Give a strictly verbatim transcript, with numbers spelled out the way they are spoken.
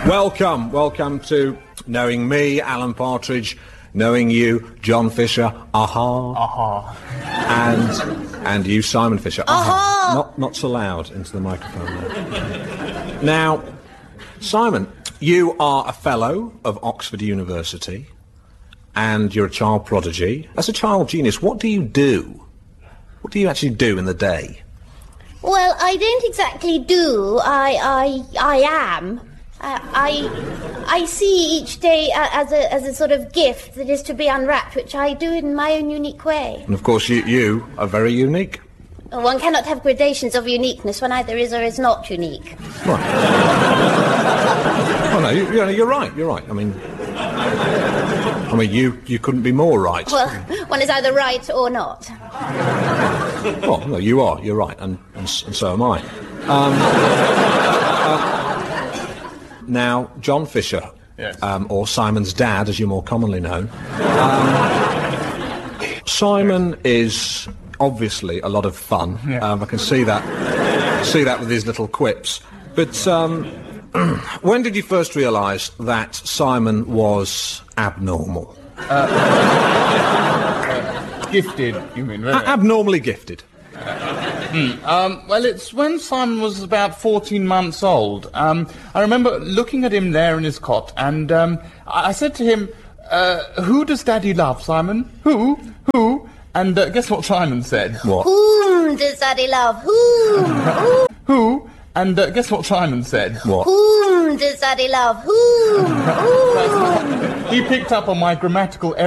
Welcome, welcome to Knowing Me, Alan Partridge, Knowing You, John Fisher, aha, aha, and and you, Simon Fisher, aha. aha. Not not so loud into the microphone there. Now, Simon, you are a fellow of Oxford University, and you're a child prodigy. As a child genius, what do you do? What do you actually do in the day? Well, I don't exactly do. I, I, I am. Uh, I, I see each day uh, as a as a sort of gift that is to be unwrapped, which I do in my own unique way. And of course, you you are very unique. One cannot have gradations of uniqueness when either is or is not unique. Right. Oh no, you, you're right. You're right. I mean, I mean, you you couldn't be more right. Well, one is either right or not. Well, no, you are. You're right, and and, and so am I. Um, uh, now, John Fisher, yes. um, or Simon's dad, as you're more commonly known. Um, Simon is obviously a lot of fun. Yeah. Um, I can see that. See that with his little quips. But um, when did you first realise that Simon was abnormal? Uh, uh, gifted, you mean? Really? A- abnormally gifted. Mm, um, well, it's when Simon was about fourteen months old. Um, I remember looking at him there in his cot, and um, I-, I said to him, uh, "Who does Daddy love, Simon? Who? Who?" And uh, guess what Simon said? What? Whom does Daddy love? Whom? Who? And uh, guess what Simon said? What? Whom does Daddy love? Whom? Whom? He picked up on my grammatical error.